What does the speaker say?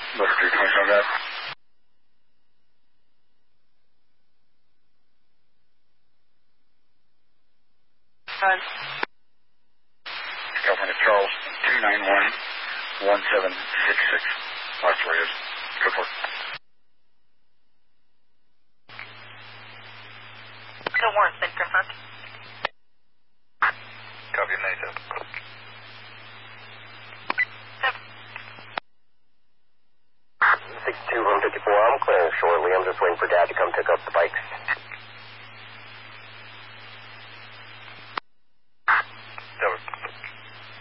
Look, 327 that. California Charles, 291-1766. Last three is. Go for it. No warrants been confirmed. Copy, 97. 62-154, I'm clearing shortly. I'm just waiting for Dad to come pick up the bikes.